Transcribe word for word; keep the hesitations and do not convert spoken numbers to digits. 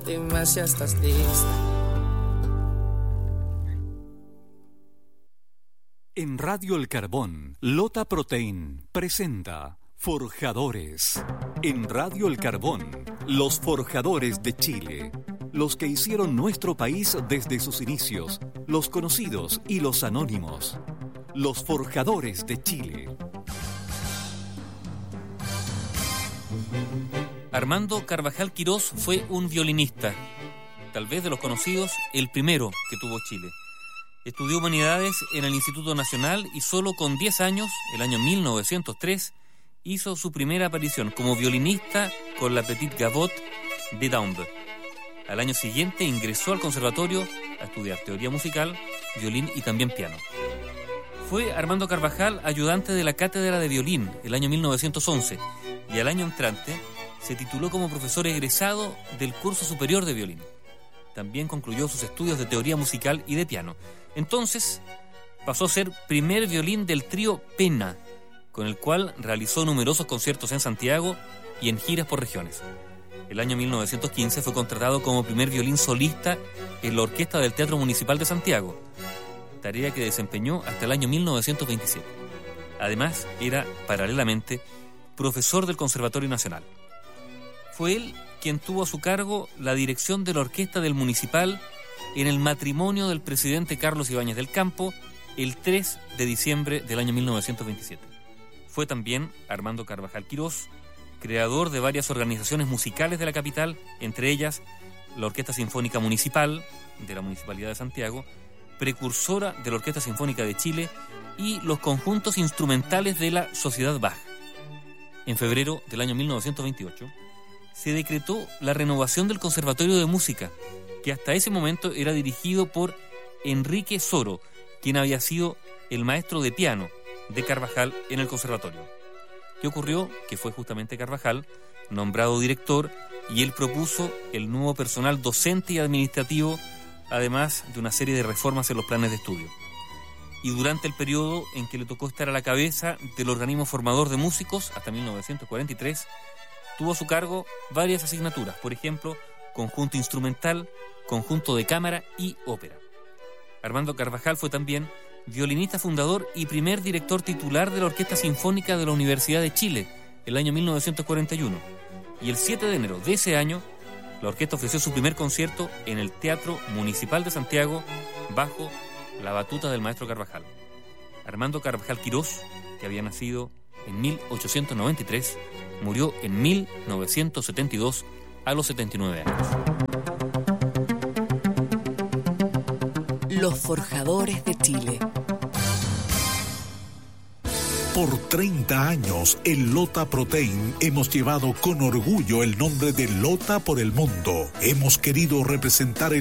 Dime si estás lista. En Radio El Carbón, Lota Protein presenta Forjadores. En Radio El Carbón, los forjadores de Chile. Los que hicieron nuestro país desde sus inicios, los conocidos y los anónimos. Los forjadores de Chile. Armando Carvajal Quirós fue un violinista, tal vez de los conocidos, el primero que tuvo Chile. Estudió humanidades en el Instituto Nacional y solo con diez años, el año mil novecientos tres, hizo su primera aparición como violinista con la Petite Gavotte de Daumbe. Al año siguiente ingresó al conservatorio a estudiar teoría musical, violín y también piano. Fue Armando Carvajal ayudante de la cátedra de violín el año mil novecientos once y al año entrante se tituló como profesor egresado del curso superior de violín. También concluyó sus estudios de teoría musical y de piano. Entonces pasó a ser primer violín del trío Pena, con el cual realizó numerosos conciertos en Santiago y en giras por regiones. El año mil novecientos quince fue contratado como primer violín solista en la Orquesta del Teatro Municipal de Santiago, tarea que desempeñó hasta el año mil novecientos veintisiete. Además, era, paralelamente, profesor del Conservatorio Nacional. Fue él quien tuvo a su cargo la dirección de la Orquesta del Municipal en el matrimonio del presidente Carlos Ibáñez del Campo el tres de diciembre del año mil novecientos veintisiete. Fue también Armando Carvajal Quirós, creador de varias organizaciones musicales de la capital, entre ellas la Orquesta Sinfónica Municipal de la Municipalidad de Santiago, precursora de la Orquesta Sinfónica de Chile y los conjuntos instrumentales de la Sociedad Bach. En febrero del año mil novecientos veintiocho se decretó la renovación del Conservatorio de Música, que hasta ese momento era dirigido por Enrique Soro, quien había sido el maestro de piano de Carvajal en el conservatorio. ¿Qué ocurrió? Que fue justamente Carvajal nombrado director y él propuso el nuevo personal docente y administrativo, además de una serie de reformas en los planes de estudio. Y durante el periodo en que le tocó estar a la cabeza del organismo formador de músicos, hasta mil novecientos cuarenta y tres, tuvo a su cargo varias asignaturas, por ejemplo, conjunto instrumental, conjunto de cámara y ópera. Armando Carvajal fue también violinista fundador y primer director titular de la Orquesta Sinfónica de la Universidad de Chile, el año mil novecientos cuarenta y uno. Y el siete de enero de ese año, la orquesta ofreció su primer concierto en el Teatro Municipal de Santiago, bajo la batuta del maestro Carvajal. Armando Carvajal Quirós, que había nacido en mil ochocientos noventa y tres, murió en mil novecientos setenta y dos a los setenta y nueve años. Los forjadores de Chile. Por treinta años, en Lota Protein hemos llevado con orgullo el nombre de Lota por el mundo. Hemos querido representar el